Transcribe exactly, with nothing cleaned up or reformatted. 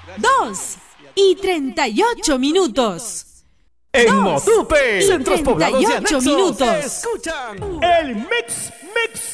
dos y treinta y ocho minutos. En Dos Motupe, y centros poblados y treinta y ocho anexos, minutos. escuchan el Mix Mix